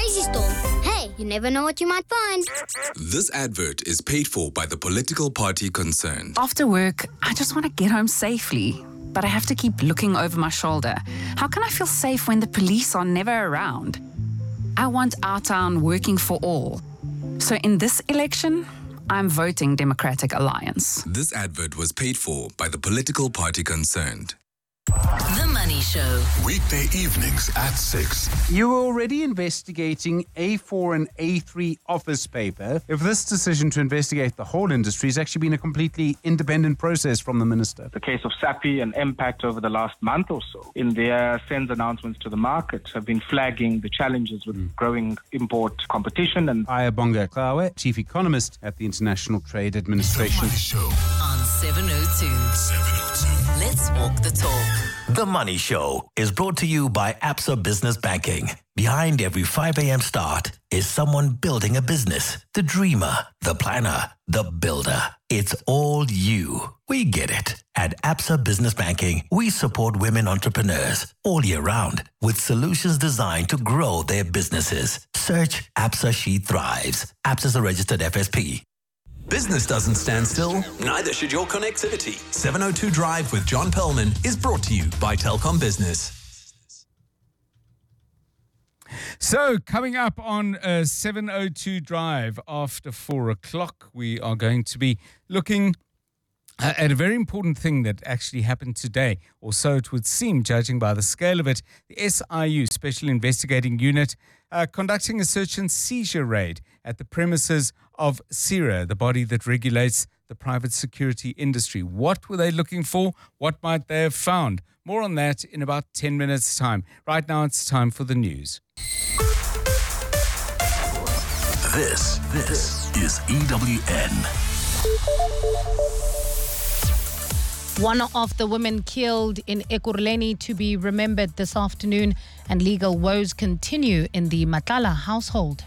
crazy storm. Hey, you never know what you might find. This advert is paid for by the political party concerned. After work, I just want to get home safely, but I have to keep looking over my shoulder. How can I feel safe when the police are never around? I want our town working for all. So in this election, I'm voting Democratic Alliance. This advert was paid for by the political party concerned. The Money Show. Weekday evenings at 6. You were already investigating A4 and A3 office paper. If this decision to investigate the whole industry has actually been a completely independent process from the minister. The case of SAPI and Impact over the last month or so, in their SENS announcements to the market, have been flagging the challenges with growing import competition. And Ayabonga Kawe, chief economist at the International Trade Administration. The Money Show On 702. 702. Let's walk the talk. The Money Show is brought to you by Absa Business Banking. Behind every 5 a.m. start is someone building a business. The dreamer, the planner, the builder. It's all you. We get it. At Absa Business Banking, we support women entrepreneurs all year round with solutions designed to grow their businesses. Search Absa She Thrives. Absa's a registered FSP. Business doesn't stand still, neither should your connectivity. 702 Drive with John Perlman is brought to you by Telkom Business. So, coming up on 702 Drive after 4 o'clock, we are going to be looking at a very important thing that actually happened today, or so it would seem, judging by the scale of it. The SIU, Special Investigating Unit, conducting a search and seizure raid at the premises of CIRA, the body that regulates the private security industry. What were they looking for? What might they have found? More on that in about 10 minutes' time. Right now, it's time for the news. This is EWN. One of the women killed in Ekurhuleni to be remembered this afternoon, and legal woes continue in the Matlala household.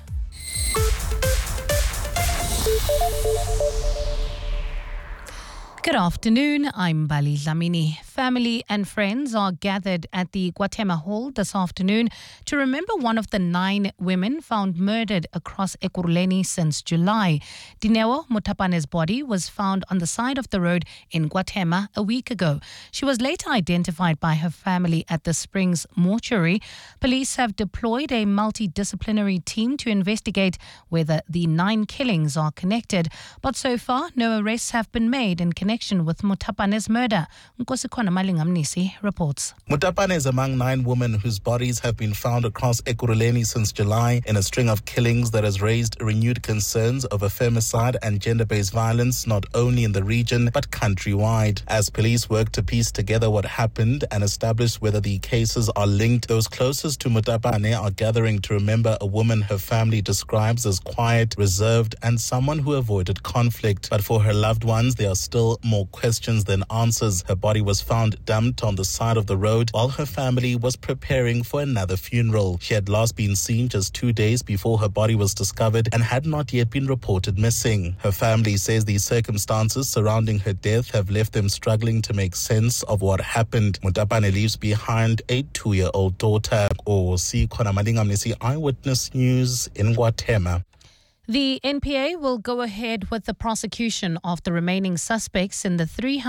Good afternoon, I'm Bali Dlamini. Family and friends are gathered at the Guatema Hall this afternoon to remember one of the 9 women found murdered across Ekurhuleni since July. Dineo Mutapane's body was found on the side of the road in Guatema a week ago. She was later identified by her family at the Springs mortuary. Police have deployed a multidisciplinary team to investigate whether the 9 killings are connected, but so far no arrests have been made in connection with Mutapane's murder. Nkosikhona Malingamnisi reports. Mutapane is among 9 women whose bodies have been found across Ekurhuleni since July in a string of killings that has raised renewed concerns over femicide and gender-based violence not only in the region but countrywide. As police work to piece together what happened and establish whether the cases are linked, those closest to Mutapane are gathering to remember a woman her family describes as quiet, reserved and someone who avoided conflict. But for her loved ones, there are still more questions than answers. Her body was found dumped on the side of the road while her family was preparing for another funeral. She had last been seen just 2 days before her body was discovered and had not yet been reported missing. Her family says the circumstances surrounding her death have left them struggling to make sense of what happened. Mutapane leaves behind a 2-year-old daughter. Nkosikhona Malingamnisi, Eyewitness News in Guatema. The NPA will go ahead with the prosecution of the remaining suspects in the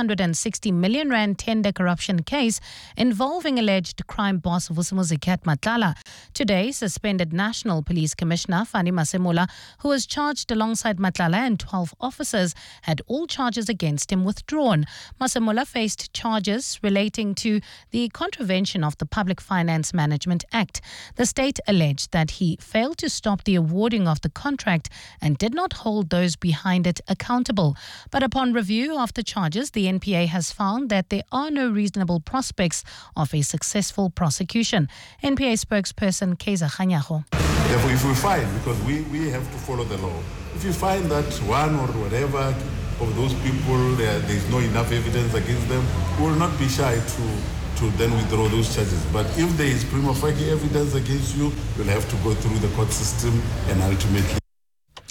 360 million rand tender corruption case involving alleged crime boss Vusimuzi Matlala. Today, suspended National Police Commissioner Fani Masemola, who was charged alongside Matlala and 12 officers, had all charges against him withdrawn. Masemola faced charges relating to the contravention of the Public Finance Management Act. The state alleged that he failed to stop the awarding of the contract and did not hold those behind it accountable. But upon review of the charges, the NPA has found that there are no reasonable prospects of a successful prosecution. NPA spokesperson Keza Khanyago. Therefore, if we find, because we have to follow the law, if you find that one or whatever of those people, there's no enough evidence against them, we will not be shy to then withdraw those charges. But if there is prima facie evidence against you, you'll have to go through the court system and ultimately.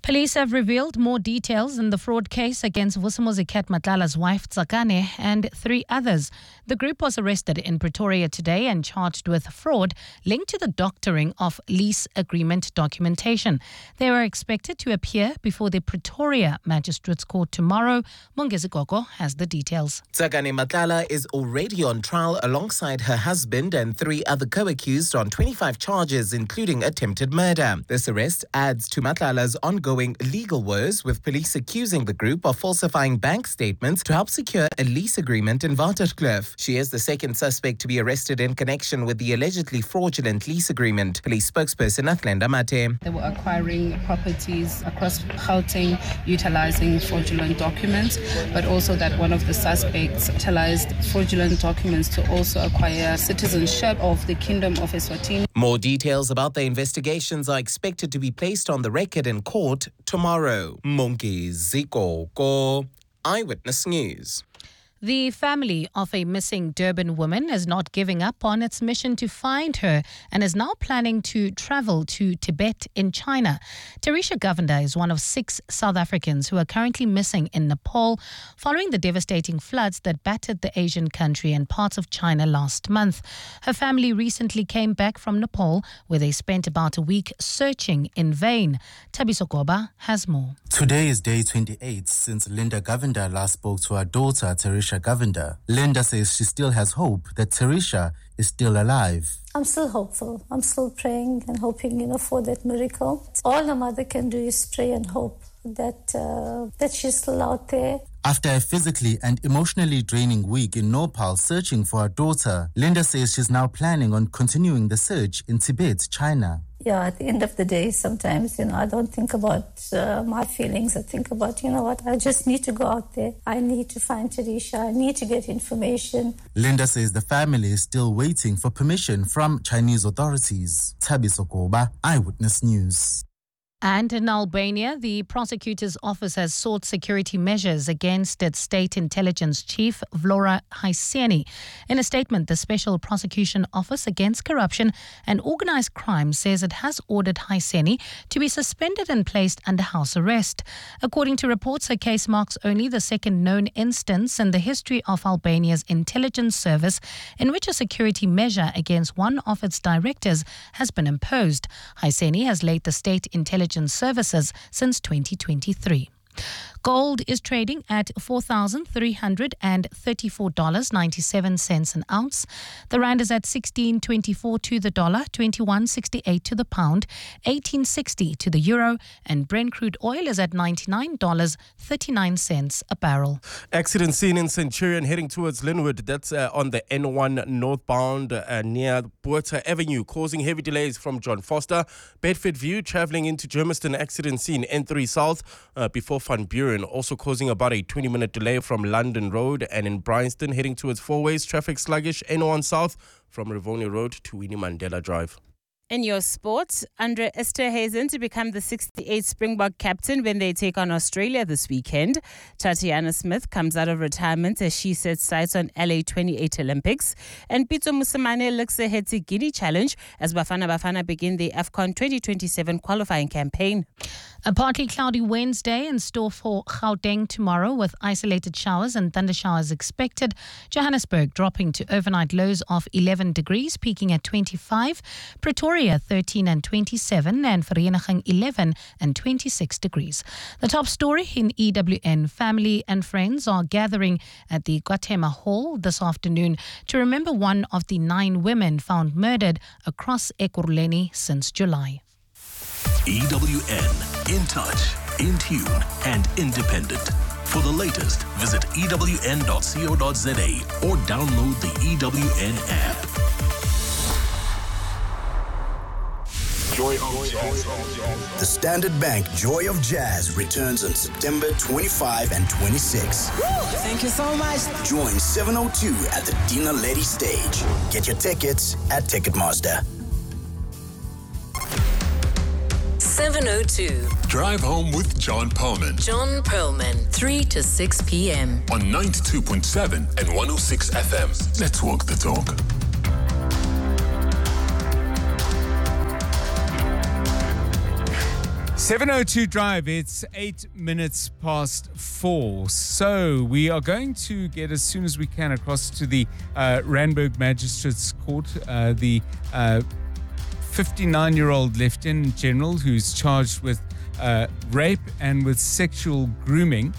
Police have revealed more details in the fraud case against Vusimuzi Cat Matlala's wife, Tsakane, and 3 others. The group was arrested in Pretoria today and charged with fraud linked to the doctoring of lease agreement documentation. They were expected to appear before the Pretoria Magistrates Court tomorrow. Mongezi Gogo has the details. Tsakane Matlala is already on trial alongside her husband and 3 other co-accused on 25 charges, including attempted murder. This arrest adds to Matlala's ongoing legal woes, with police accusing the group of falsifying bank statements to help secure a lease agreement in Waterkloof. She is the second suspect to be arrested in connection with the allegedly fraudulent lease agreement. Police spokesperson Athlenda Mate. They were acquiring properties across Gauteng utilizing fraudulent documents, but also that one of the suspects utilized fraudulent documents to also acquire citizenship of the Kingdom of Eswatini. More details about the investigations are expected to be placed on the record in court tomorrow. Mongezi Gogo, Eyewitness News. The family of a missing Durban woman is not giving up on its mission to find her and is now planning to travel to Tibet in China. Teresha Govender is one of 6 South Africans who are currently missing in Nepal following the devastating floods that battered the Asian country and parts of China last month. Her family recently came back from Nepal, where they spent about a week searching in vain. Thabiso Goba has more. Today is day 28 since Linda Govender last spoke to her daughter, Teresha Govender. Linda says she still has hope that Teresha is still alive. I'm still hopeful. I'm still praying and hoping, for that miracle. All a mother can do is pray and hope that she's still out there. After a physically and emotionally draining week in Nepal searching for her daughter, Linda says she's now planning on continuing the search in Tibet, China. Yeah, at the end of the day, sometimes, I don't think about my feelings. I think about, I just need to go out there. I need to find Teresha. I need to get information. Linda says the family is still waiting for permission from Chinese authorities. Thabiso Goba, Eyewitness News. And in Albania, the prosecutor's office has sought security measures against its state intelligence chief, Vlora Hajseni. In a statement, the Special Prosecution Office Against Corruption and Organised Crime says it has ordered Hajseni to be suspended and placed under house arrest. According to reports, her case marks only the second known instance in the history of Albania's intelligence service in which a security measure against one of its directors has been imposed. Hajseni has led the state intelligence services since 2023. Gold is trading at $4,334.97 an ounce. The rand is at 16.24 to the dollar, 21.68 to the pound, 18.60 to the euro, and Brent crude oil is at $99.39 a barrel. Accident seen in Centurion heading towards Linwood. That's on the N1 northbound near Buerta Avenue, causing heavy delays from John Foster. Bedford View travelling into Germiston. Accident seen N3 south before Van Buren, also causing about a 20-minute delay from London Road, and in Bryanston heading towards Four Ways, traffic sluggish N1 south from Rivonia Road to Winnie Mandela Drive. In your sports, Andre Esterhuizen to become the 68th Springbok captain when they take on Australia this weekend. Tatiana Smith comes out of retirement as she sets sights on LA 28 Olympics. And Pito Musamane looks ahead to Guinea Challenge as Bafana begin the AFCON 2027 qualifying campaign. A partly cloudy Wednesday in store for Gauteng tomorrow, with isolated showers and thunder showers expected. Johannesburg dropping to overnight lows of 11 degrees, peaking at 25. Pretoria 13 and 27, and Vereeniging 11 and 26 degrees. The top story in EWN: family and friends are gathering at the Guatema Hall this afternoon to remember one of the 9 women found murdered across Ekurhuleni since July. EWN, in touch, in tune, and independent. For the latest, visit ewn.co.za or download the EWN app. Joy of Jazz. The Standard Bank Joy of Jazz returns on September 25 and 26. Thank you so much. Join 702 at the Dina Lady stage. Get your tickets at Ticketmaster. 702. Drive home with John Perlman. John Perlman, 3 to 6 p.m. on 92.7 and 106 FM. Let's walk the talk. 702 Drive, it's 8 minutes past 4. So we are going to get, as soon as we can, across to the Randburg Magistrates Court. The 59-year-old Lieutenant General who's charged with rape and with sexual grooming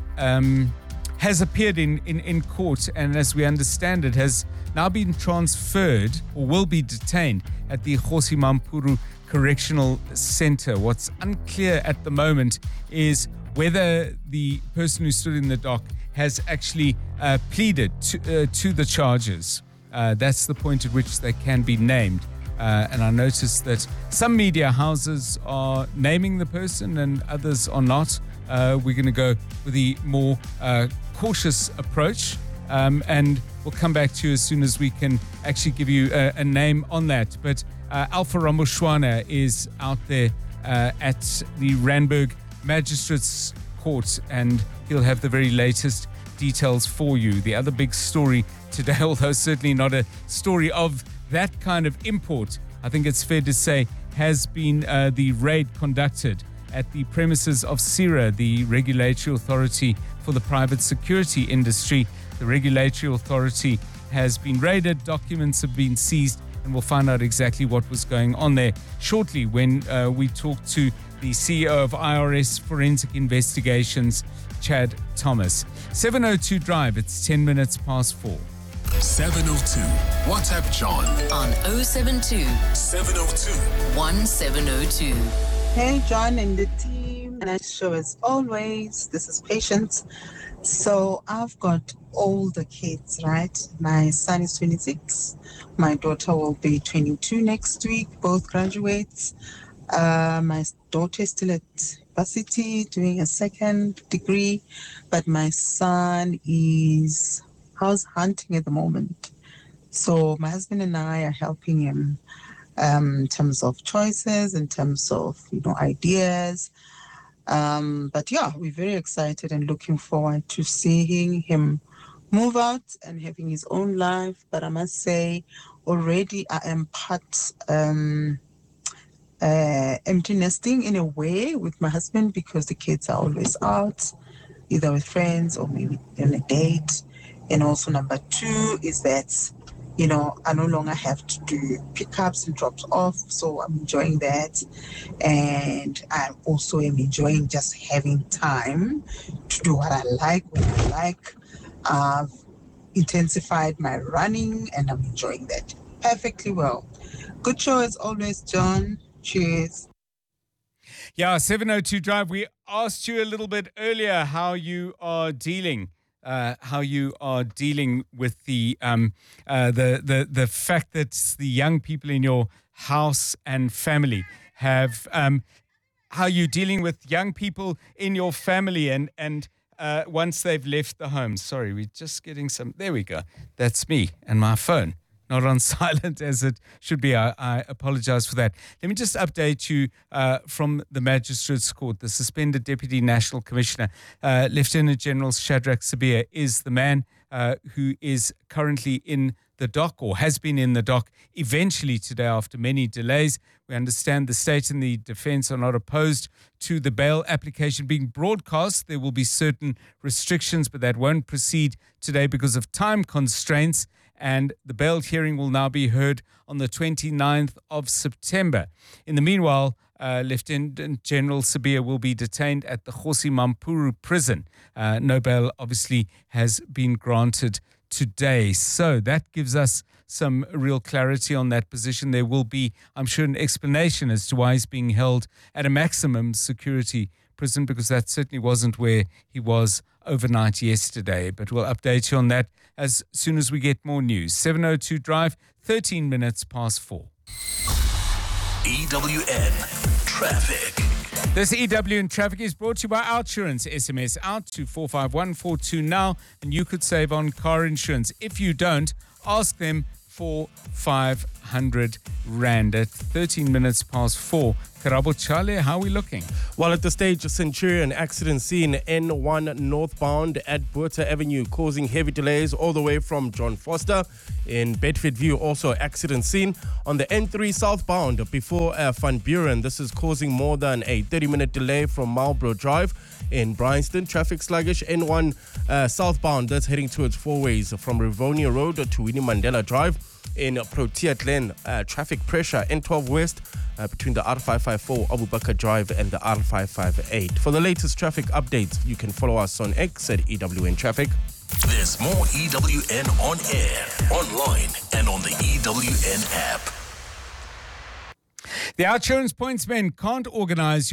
has appeared in court, and as we understand it, has now been transferred or will be detained at the Kgosi Mampuru Correctional Center. What's unclear at the moment is whether the person who stood in the dock has actually pleaded to the charges. That's the point at which they can be named. And I noticed that some media houses are naming the person and others are not. We're going to go with the more cautious approach, and we'll come back to you as soon as we can actually give you a name on that. But Alpha Ramoshwana is out there at the Randburg Magistrates Court, and he'll have the very latest details for you. The other big story today, although certainly not a story of that kind of import, I think it's fair to say, has been the raid conducted at the premises of CIRA, the regulatory authority for the private security industry. The regulatory authority has been raided, documents have been seized, and we'll find out exactly what was going on there shortly when we talk to the CEO of IRS Forensic Investigations, Chad Thomas. 702 Drive, it's 10 minutes past 4. 702. WhatsApp John on 072 702 1702. Hey, John and the team. And as sure as always, this is Patience. So I've got all the kids, right? My son is 26. My daughter will be 22 next week. Both graduates. My daughter is still at university doing a second degree, but my son is house hunting at the moment. So my husband and I are helping him in terms of choices, in terms of, ideas. But yeah, we're very excited and looking forward to seeing him move out and having his own life. But I must say, already I am part empty nesting in a way with my husband, because the kids are always out, either with friends or maybe on a date. And also number two is that, I no longer have to do pickups and drops off. So I'm enjoying that. And I also am enjoying just having time to do what I like, when I like. I've intensified my running and I'm enjoying that perfectly well. Good show as always, John. Cheers. Yeah, 702 Drive. We asked you a little bit earlier how you are dealing with the fact that the young people in your house and family have how you're dealing with young people in your family and once they've left the home. Sorry, we're just getting some. There we go. That's me and my phone. Not on silent as it should be. I apologize for that. Let me just update you from the Magistrates Court. The suspended Deputy National Commissioner, Lieutenant General Shadrack Sibiya, is the man who is currently in the dock, or has been in the dock, eventually today after many delays. We understand the state and the defense are not opposed to the bail application being broadcast. There will be certain restrictions, but that won't proceed today because of time constraints. And the bail hearing will now be heard on the 29th of September. In the meanwhile, Lieutenant General Sibiya will be detained at the Kgosi Mampuru prison. No bail obviously has been granted today. So that gives us some real clarity on that position. There will be, I'm sure, an explanation as to why he's being held at a maximum security prison, because that certainly wasn't where he was overnight yesterday. But we'll update you on that as soon as we get more news. 702 Drive, 13 minutes past 4. EWN Traffic. This EWN Traffic is brought to you by Outsurance. SMS out to 45142 now, and you could save on car insurance. If you don't, ask them for 500. 500 Rand at 13 minutes past 4. Karabo Chale, how are we looking? Well, at the stage, a Centurion accident scene N1 northbound at Buerta Avenue, causing heavy delays all the way from John Foster. In Bedford View, also accident scene on the N3 southbound before Van Buren. This is causing more than a 30-minute delay from Marlborough Drive. In Bryanston, traffic sluggish N1 southbound, that's heading towards Four Ways from Rivonia Road to Winnie Mandela Drive. In Protea Glen, traffic pressure N12 West between the R554 Abu Bakr Drive and the R558. For the latest traffic updates, you can follow us on X at EWN Traffic. There's more EWN on air, online, and on the EWN app. The Outsurance Pointsmen can't organize